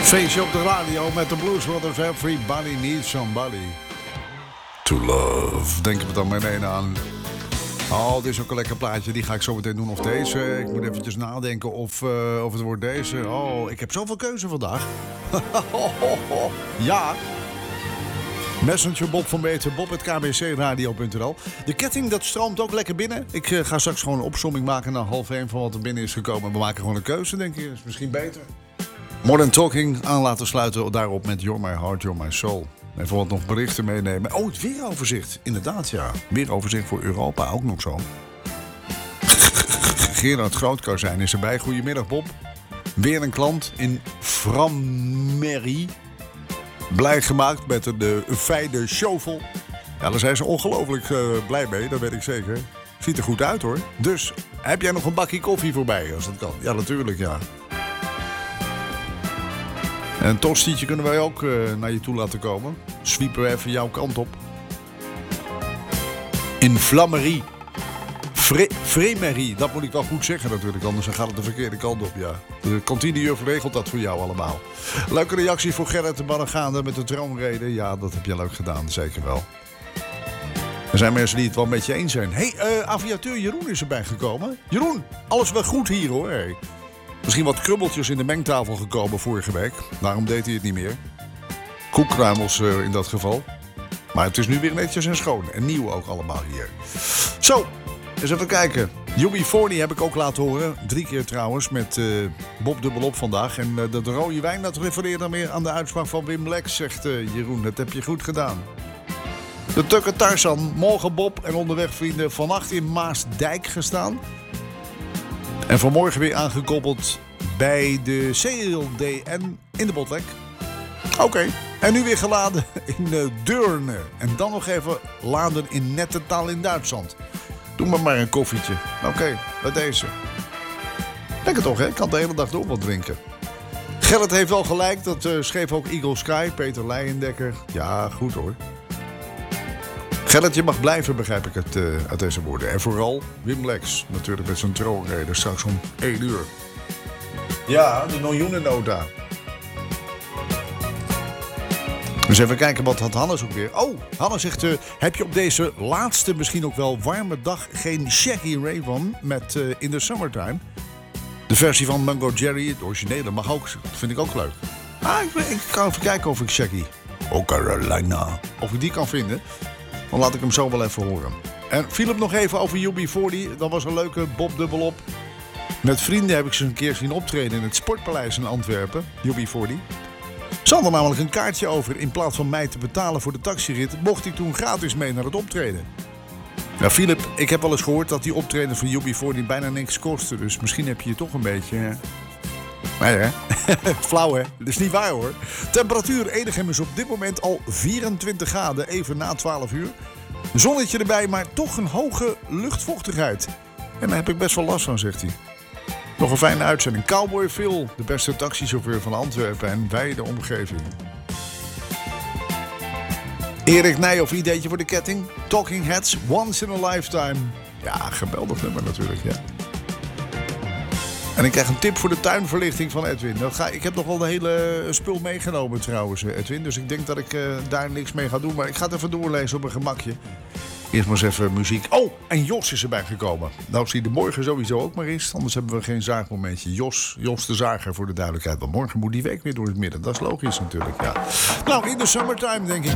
Feestje op de radio met de Blues Brothers. Everybody needs somebody to love. Denken we dan meteen aan. Oh, dit is ook een lekker plaatje. Die ga ik zo meteen doen. Of deze. Ik moet eventjes nadenken of het wordt deze. Oh, ik heb zoveel keuze vandaag. Ja. Messenger Bob van Beter, bob@kbcradio.nl. De ketting, dat stroomt ook lekker binnen. Ik ga straks gewoon een opsomming maken na 12:30 van wat er binnen is gekomen. We maken gewoon een keuze, denk ik. Is misschien beter. Modern Talking aan laten sluiten daarop met You're My Heart, You're My Soul. Even wat nog berichten meenemen. Oh, het weeroverzicht. Inderdaad, ja. Weeroverzicht voor Europa, ook nog zo. Gerard Grootkozijn is erbij. Goedemiddag, Bob. Weer een klant in Framerie. Blij gemaakt met de fijne shovel. Ja, daar zijn ze ongelooflijk blij mee, dat weet ik zeker. Ziet er goed uit, hoor. Dus, heb jij nog een bakje koffie voorbij, als dat kan? Ja, natuurlijk, ja. En een tostietje kunnen wij ook naar je toe laten komen. Sweepen we even jouw kant op. In Flamerie. Frémerie, dat moet ik wel goed zeggen natuurlijk. Anders gaat het de verkeerde kant op, ja. De kantinejuf regelt dat voor jou allemaal. Leuke reactie voor Gerrit de Barregaande met de droomreden. Ja, dat heb je leuk gedaan, zeker wel. Er zijn mensen die het wel met je eens zijn. Aviateur Jeroen is erbij gekomen. Jeroen, alles wel goed hier, hoor. Hey. Misschien wat krubbeltjes in de mengtafel gekomen vorige week. Daarom deed hij het niet meer. Koekkruimels in dat geval. Maar het is nu weer netjes en schoon. En nieuw ook allemaal hier. Zo, eens even kijken. UB40 heb ik ook laten horen. 3 keer trouwens met Bob dubbelop vandaag. En de rode wijn, dat refereert dan weer aan de uitspraak van Wim Lex, zegt Jeroen. Dat heb je goed gedaan. De Tukker Tarzan, morgen Bob en onderweg vrienden. Vannacht in Maasdijk gestaan. En vanmorgen weer aangekoppeld bij de CLDN in de Botlek. Oké. En nu weer geladen in Deurne. En dan nog even laden in Nettetal in Duitsland. Doe maar een koffietje. Oké, bij deze. Denk het toch, hè? Ik kan de hele dag door wat drinken. Gerrit heeft wel gelijk. Dat schreef ook Eagle Sky, Peter Leijendekker. Ja, goed hoor. Gerrit, je mag blijven, begrijp ik het uit deze woorden. En vooral Wim Lex, natuurlijk met zijn troonrede, straks om 1 uur. Ja, de miljoenennota. Dus even kijken, wat had Hannes ook weer? Oh, Hannes zegt, heb je op deze laatste, misschien ook wel warme dag, geen Shaggy Ray van met In the Summertime? De versie van Mungo Jerry, het originele, mag ook, vind ik ook leuk. Ik kan even kijken of ik Shaggy, Carolina, of ik die kan vinden. Dan laat ik hem zo wel even horen. En Philip nog even over UB40. Dat was een leuke Bob dubbelop. Met vrienden heb ik ze een keer zien optreden in het Sportpaleis in Antwerpen. UB40. Ze hadden namelijk een kaartje over. In plaats van mij te betalen voor de taxirit, mocht ik toen gratis mee naar het optreden. Nou Philip, ik heb wel eens gehoord dat die optreden van UB40 bijna niks kosten. Dus misschien heb je toch een beetje... Nee hè? Flauw hè? Dat is niet waar hoor. Temperatuur Edegem is op dit moment al 24 graden, even na 12 uur. Zonnetje erbij, maar toch een hoge luchtvochtigheid. En daar heb ik best wel last van, zegt hij. Nog een fijne uitzending. Cowboy Phil, de beste taxichauffeur van Antwerpen en wijde omgeving. Erik Nijhoff, ideetje voor de ketting. Talking Heads, Once in a Lifetime. Ja, geweldig nummer natuurlijk, ja. En ik krijg een tip voor de tuinverlichting van Edwin. Ik heb nog wel de hele spul meegenomen trouwens, Edwin. Dus ik denk dat ik daar niks mee ga doen. Maar ik ga het even doorlezen op een gemakje. Eerst maar eens even muziek. Oh, en Jos is erbij gekomen. Nou, zie je de morgen sowieso ook maar eens. Anders hebben we geen zaagmomentje. Jos de zager voor de duidelijkheid. Want morgen moet die week weer door het midden. Dat is logisch natuurlijk, ja. Nou, in de summertime denk ik.